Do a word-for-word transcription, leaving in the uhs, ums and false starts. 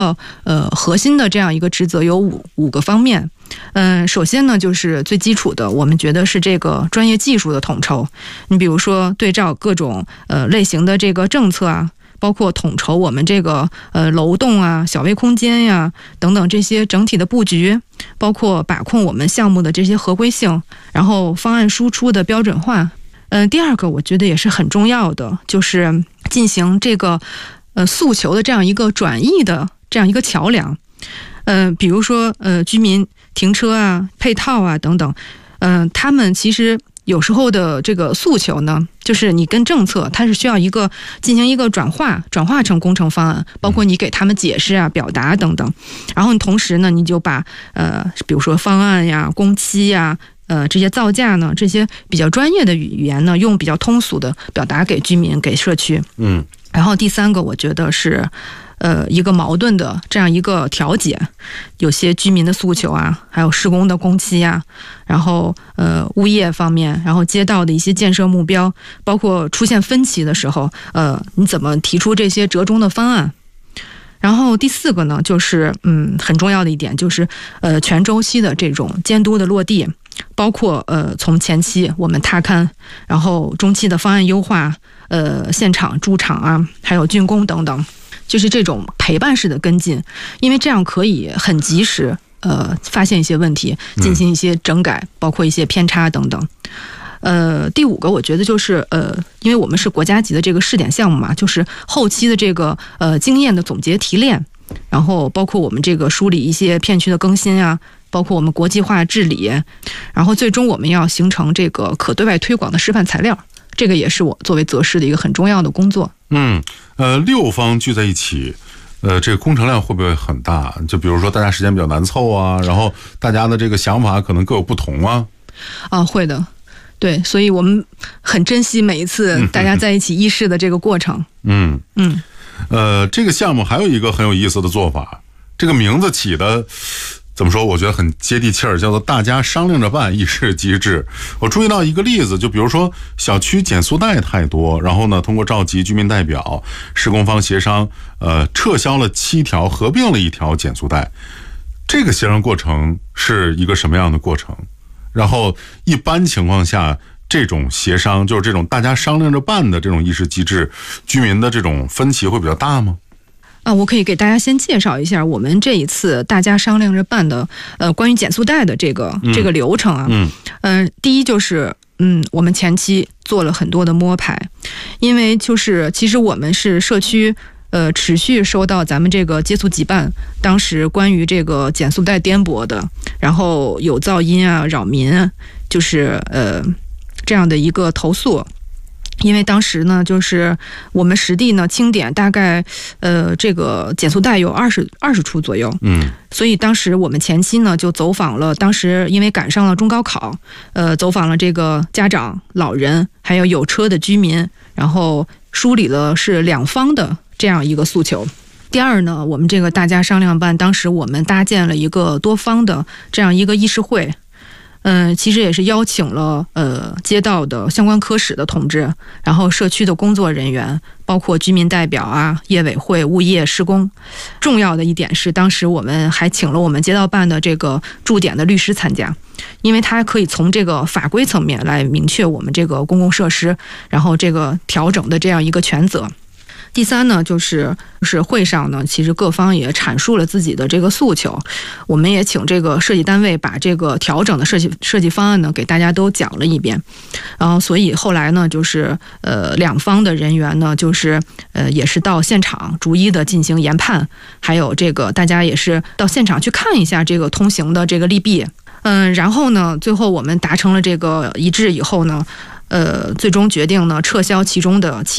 呃呃核心的这样一个职责有五五个方面。嗯，首先呢，就是最基础的，我们觉得是这个专业技术的统筹。你比如说，对照各种呃类型的这个政策啊，包括统筹我们这个呃楼栋啊、小微空间呀等等这些整体的布局，包括把控我们项目的这些合规性，然后方案输出的标准化。嗯、呃，第二个我觉得也是很重要的，就是进行这个呃诉求的这样一个转译的这样一个桥梁。嗯、呃，比如说呃居民停车啊、配套啊等等，嗯、呃，他们其实有时候的这个诉求呢，就是你跟政策它是需要一个进行一个转化，转化成工程方案，包括你给他们解释啊、表达等等。然后同时呢，你就把呃，比如说方案呀、工期呀、呃这些造价呢，这些比较专业的语言呢，用比较通俗的表达给居民、给社区。 嗯。 然后第三个，我觉得是。呃，一个矛盾的这样一个调解，有些居民的诉求啊，还有施工的工期啊，然后呃物业方面，然后街道的一些建设目标，包括出现分歧的时候，呃，你怎么提出这些折中的方案？然后第四个呢，就是嗯很重要的一点，就是呃全周期的这种监督的落地，包括呃从前期我们踏勘，然后中期的方案优化，呃现场驻场啊，还有竣工等等。就是这种陪伴式的跟进，因为这样可以很及时呃发现一些问题，进行一些整改，包括一些偏差等等。呃，第五个我觉得就是呃，因为我们是国家级的这个试点项目嘛，就是后期的这个呃经验的总结提炼，然后包括我们这个梳理一些片区的更新啊，包括我们国际化治理，然后最终我们要形成这个可对外推广的示范材料。这个也是我作为择师的一个很重要的工作。 嗯，呃，六方聚在一起，呃，这个工程量会不会很大？就比如说大家时间比较难凑啊，然后大家的这个想法可能各有不同啊。 啊，会的，对，所以我们很珍惜每一次大家在一起议事的这个过程。 嗯嗯， 呃，这个项目还有一个很有意思的做法，这个名字起的。怎么说？我觉得很接地气儿，叫做大家商量着办，议事机制。我注意到一个例子，就比如说小区减速带太多，然后呢，通过召集居民代表、施工方协商，呃，撤销了七条，合并了一条减速带。这个协商过程是一个什么样的过程？然后一般情况下，这种协商就是这种大家商量着办的这种议事机制，居民的这种分歧会比较大吗？ 啊，我可以给大家先介绍一下我们这一次大家商量着办的呃关于减速带的这个、嗯、这个流程啊。嗯，呃，第一就是嗯，我们前期做了很多的摸排，因为就是其实我们是社区呃持续收到咱们这个接速几办当时关于这个减速带颠簸的，然后有噪音啊、扰民，就是呃这样的一个投诉。因为当时呢，就是我们实地呢清点，大概呃这个减速带有二十二十处左右，嗯，所以当时我们前期呢就走访了，当时因为赶上了中高考，呃，走访了这个家长、老人，还有有车的居民，然后梳理了是两方的这样一个诉求。第二呢，我们这个大家商量办，当时我们搭建了一个多方的这样一个议事会。嗯、呃，其实也是邀请了呃街道的相关科室的同志，然后社区的工作人员，包括居民代表啊、业委会、物业、施工。重要的一点是，当时我们还请了我们街道办的这个驻点的律师参加，因为他可以从这个法规层面来明确我们这个公共设施，然后这个调整的这样一个权责。第三呢，就是是会上呢，其实各方也阐述了自己的这个诉求，我们也请这个设计单位把这个调整的设计设计方案呢给大家都讲了一遍，然后所以后来呢，就是呃两方的人员呢，就是呃也是到现场逐一的进行研判，还有这个大家也是到现场去看一下这个通行的这个利弊，嗯，然后呢，最后我们达成了这个一致以后呢，呃，最终决定呢撤销其中的七